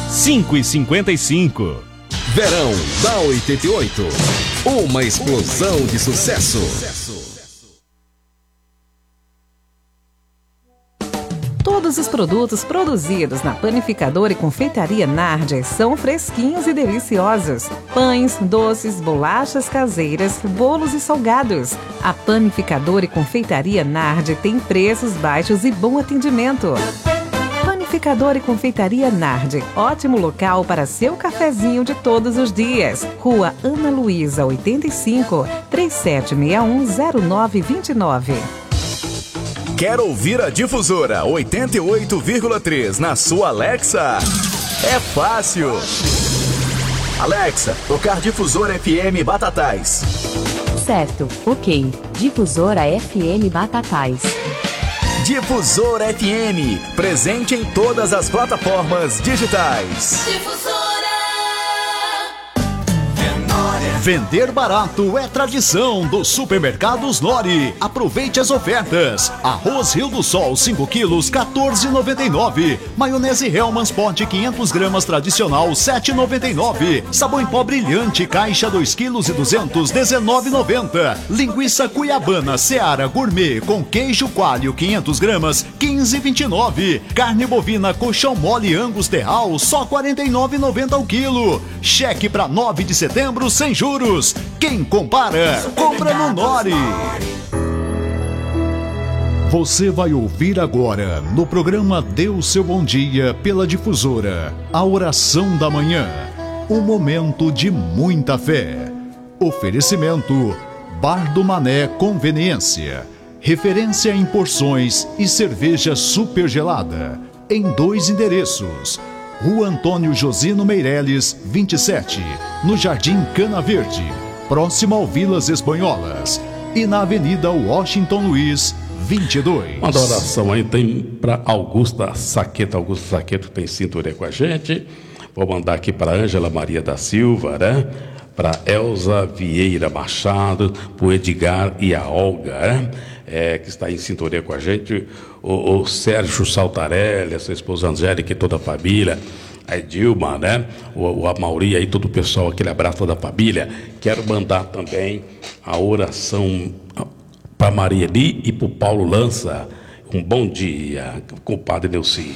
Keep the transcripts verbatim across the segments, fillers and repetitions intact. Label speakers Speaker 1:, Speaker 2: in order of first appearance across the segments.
Speaker 1: cinco e cinquenta e cinco.
Speaker 2: Verão da oitenta e oito. Uma explosão de sucesso.
Speaker 3: Todos os produtos produzidos na Panificadora e Confeitaria Nardi são fresquinhos e deliciosos. Pães, doces, bolachas caseiras, bolos e salgados. A Panificadora e Confeitaria Nardi tem preços baixos e bom atendimento. Panificadora e Confeitaria Nardi, ótimo local para seu cafezinho de todos os dias. Rua Ana Luísa, oitenta e cinco, três sete seis um, zero nove dois nove.
Speaker 1: Quer ouvir a Difusora oitenta e oito vírgula três na sua Alexa? É fácil. Alexa, tocar Difusora F M Batatais.
Speaker 4: Certo, ok. Difusora F M Batatais.
Speaker 1: Difusora F M, presente em todas as plataformas digitais.
Speaker 5: Difusora.
Speaker 6: Vender barato é tradição dos supermercados Nori. Aproveite as ofertas. Arroz Rio do Sol cinco quilos, quatorze reais e noventa e nove centavos. Maionese Hellmann's Pot quinhentas gramas tradicional, sete reais e noventa e nove centavos. Sabão em pó brilhante caixa dois quilos e duzentos, dezenove reais e noventa centavos. Linguiça Cuiabana Seara Gourmet com queijo coalho quinhentas gramas, quinze reais e vinte e nove centavos. Carne bovina colchão mole Angus Terral, só quarenta e nove reais e noventa centavos o quilo. Cheque para nove de setembro sem juros. Quem compara, compra no Nori. Você vai ouvir agora, no programa Deu Seu Bom Dia, pela Difusora, a oração da manhã. Um momento de muita fé. Oferecimento, Bar do Mané Conveniência. Referência em porções e cerveja super gelada. Em dois endereços. Rua Antônio Josino Meireles, vinte e sete, no Jardim Cana Verde, próximo ao Vilas Espanholas, e na Avenida Washington Luiz, vinte e dois.
Speaker 7: Uma oração aí tem para Augusta Saqueta, Augusta Saqueta tem cintura com a gente. Vou mandar aqui para Ângela Maria da Silva, né? Para Elza Vieira Machado, para o Edgar e a Olga, né? É, que está em sintonia com a gente, o, o Sérgio Saltarelli, a sua esposa Angélica e toda a família, a Edilma, né? O, o Amauri aí, todo o pessoal, aquele abraço toda a família. Quero mandar também a oração para Marieli e para o Paulo Lança. Um bom dia, compadre Neuci.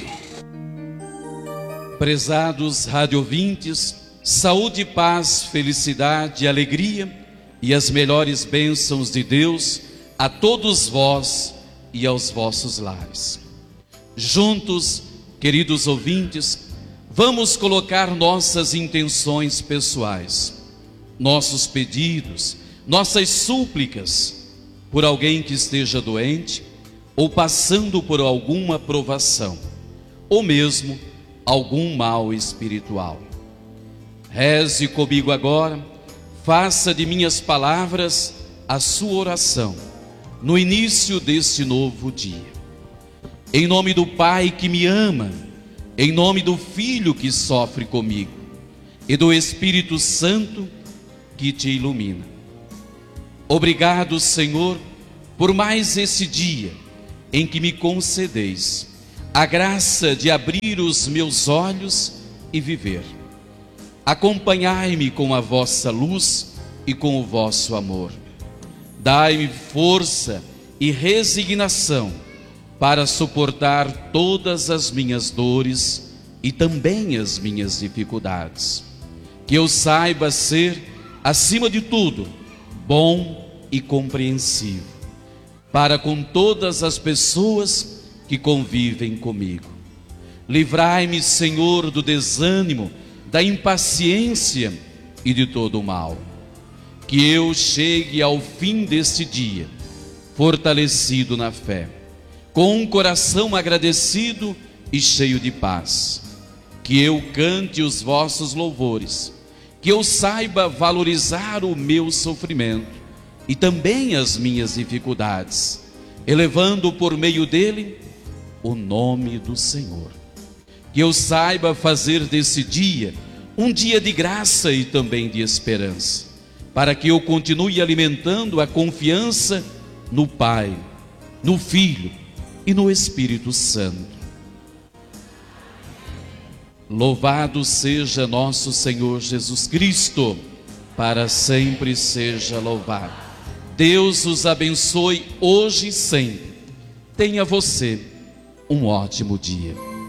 Speaker 8: Prezados radiovintes, saúde, paz, felicidade, alegria e as melhores bênçãos de Deus a todos vós e aos vossos lares. Juntos, queridos ouvintes, vamos colocar nossas intenções pessoais, nossos pedidos, nossas súplicas por alguém que esteja doente ou passando por alguma provação, ou mesmo algum mal espiritual. Reze comigo agora, faça de minhas palavras a sua oração no início deste novo dia. Em nome do Pai que me ama, em nome do Filho que sofre comigo e do Espírito Santo que te ilumina. Obrigado, Senhor, por mais esse dia em que me concedeis a graça de abrir os meus olhos e viver. Acompanhai-me com a vossa luz e com o vosso amor. Dai-me força e resignação para suportar todas as minhas dores e também as minhas dificuldades. Que eu saiba ser, acima de tudo, bom e compreensivo para com todas as pessoas que convivem comigo. Livrai-me, Senhor, do desânimo, da impaciência e de todo o mal. Que eu chegue ao fim deste dia, fortalecido na fé, com um coração agradecido e cheio de paz. Que eu cante os vossos louvores, que eu saiba valorizar o meu sofrimento e também as minhas dificuldades, elevando por meio dele o nome do Senhor. Que eu saiba fazer desse dia um dia de graça e também de esperança, para que eu continue alimentando a confiança no Pai, no Filho e no Espírito Santo. Louvado seja nosso Senhor Jesus Cristo, para sempre seja louvado. Deus os abençoe hoje e sempre. Tenha você um ótimo dia.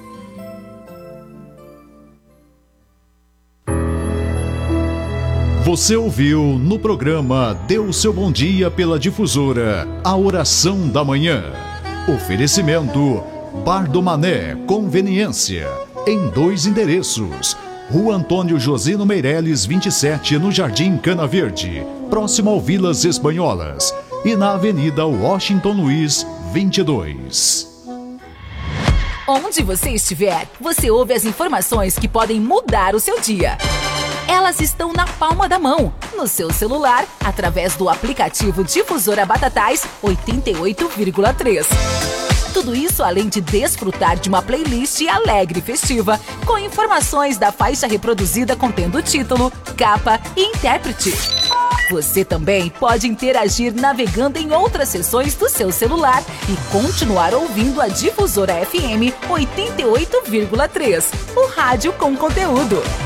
Speaker 6: Você ouviu no programa Dê o seu bom dia pela difusora a oração da manhã. Oferecimento Pardo Mané Conveniência, em dois endereços. Rua Antônio Josino Meireles vinte e sete, no Jardim Cana Verde, próximo ao Vilas Espanholas, e na Avenida Washington Luiz vinte e dois.
Speaker 5: Onde você estiver, você ouve as informações que podem mudar o seu dia. Elas estão na palma da mão, no seu celular, através do aplicativo Difusora Batatais oitenta e oito vírgula três. Tudo isso além de desfrutar de uma playlist alegre e festiva, com informações da faixa reproduzida contendo título, capa e intérprete. Você também pode interagir navegando em outras seções do seu celular e continuar ouvindo a Difusora F M oitenta e oito vírgula três, o rádio com conteúdo.